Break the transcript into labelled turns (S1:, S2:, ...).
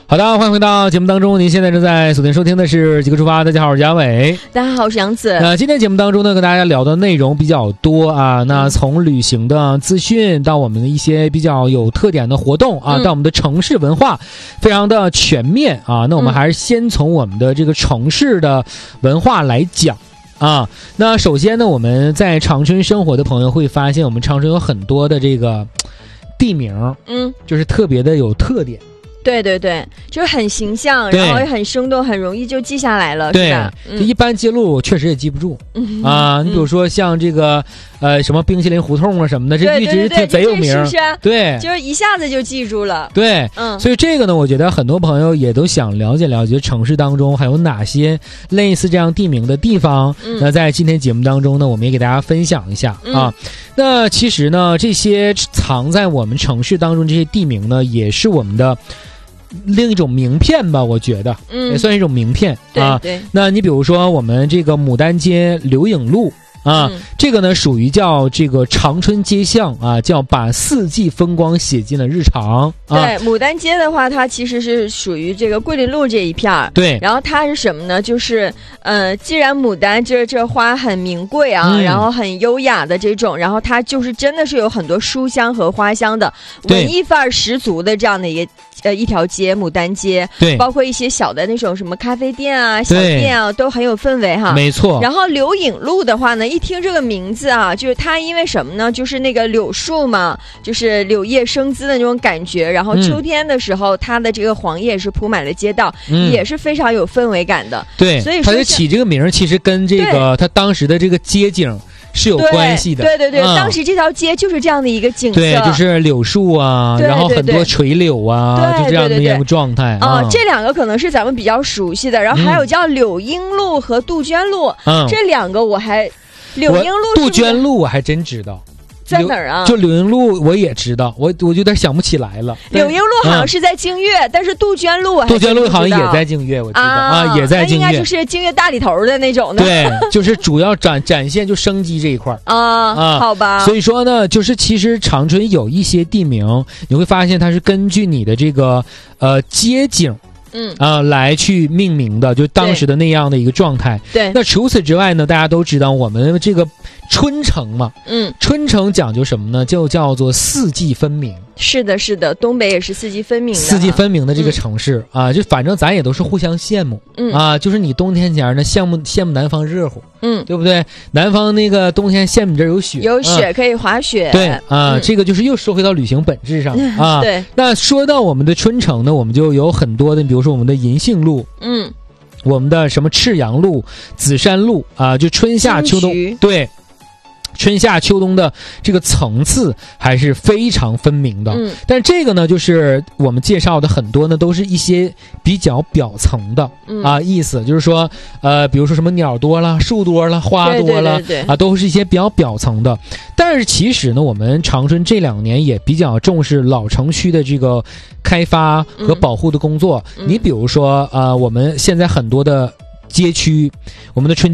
S1: 好的，欢迎回到节目当中。您现在正在锁定收听的是几个出发。大家好，我是嘉伟。
S2: 大家好，我是杨子。
S1: 今天节目当中呢，跟大家聊的内容比较多啊。那从旅行的资讯到我们的一些比较有特点的活动啊，到我们的城市文化，非常的全面啊。那我们还是先从我们的这个城市的文化来讲。啊，那首先呢，我们在长春生活的朋友会发现，我们长春有很多的这个地名，就是特别的有特点。
S2: 对对对，就是很形象，然后也很生动，很容易就记下来了，
S1: 对，
S2: 是吧？
S1: 就一般记录确实也记不住啊。你比如说像这个什么冰淇淋胡同啊什么的，这一直挺贼有名，
S2: 是不是？
S1: 对，
S2: 就是一下子就记住了。
S1: 对，所以这个呢，我觉得很多朋友也都想了解了解城市当中还有哪些类似这样地名的地方。那在今天节目当中呢，我们也给大家分享一下啊。那其实呢，这些藏在我们城市当中这些地名呢，也是我们的另一种名片吧，我觉得，也算是一种名片啊。
S2: 对，
S1: 那你比如说我们这个牡丹街刘影路啊，这个呢属于叫这个长春街巷啊，叫把四季风光写进了日常。
S2: 对，牡丹街的话，它其实是属于这个桂林路这一片儿。
S1: 对，
S2: 然后它是什么呢？就是既然牡丹这花很名贵啊，然后很优雅的这种，然后它就是真的是有很多书香和花香的，文艺范儿十足的这样的一条街，牡丹街，
S1: 对，
S2: 包括一些小的那种什么咖啡店啊、小店啊，都很有氛围哈。
S1: 没错。
S2: 然后柳影路的话呢，一听这个名字啊，就是它因为什么呢？就是那个柳树嘛，就是柳叶生姿的那种感觉。然后秋天的时候，它的这个黄叶是铺满了街道，也是非常有氛围感的。
S1: 对，
S2: 所以
S1: 它就起这个名，其实跟这个它当时的这个街景是有关系的。
S2: 对，当时这条街就是这样的一个景色。
S1: 对，就是柳树啊，然后很多垂柳啊，就这样的一个状态
S2: 啊。这两个可能是咱们比较熟悉的，然后还有叫柳荫路和杜鹃路，这两个我还柳荫路、
S1: 杜鹃路我还真知道。
S2: 在哪儿啊？
S1: 就柳荫路我也知道，我有点想不起来了。
S2: 柳荫路好像是在京悦，但是杜鹃路
S1: 杜鹃路好像也在京悦，我知道啊，也在京悦。
S2: 那应该就是京悦大里头的那种的。
S1: 对，就是主要展现就生机这一块
S2: 啊，好吧。
S1: 所以说呢，就是其实长春有一些地名，你会发现它是根据你的这个街景。来去命名的，就当时的那样的一个状态。
S2: 对。
S1: 那除此之外呢，大家都知道我们这个春城嘛，春城讲究什么呢？就叫做四季分明。
S2: 是的，东北也是四季分明的。
S1: 四季分明的这个城市啊，就反正咱也都是互相羡慕。就是你冬天前呢羡慕南方热乎，对不对？南方那个冬天羡慕你这儿有雪，
S2: 可以滑雪。
S1: 对啊，这个就是又说回到旅行本质上啊。
S2: 对。那
S1: 说到我们的春城呢，我们就有很多的，比如说我们的银杏路，我们的什么赤阳路、紫杉路啊，就春夏秋冬，对。春夏秋冬的这个层次还是非常分明的，但这个呢，就是我们介绍的很多呢，都是一些比较表层的意思，就是说比如说什么鸟多了、树多了、花多了，都是一些比较表层的。但是其实呢，我们长春这2年也比较重视老城区的这个开发和保护的工作。你比如说我们现在很多的街区，我们的春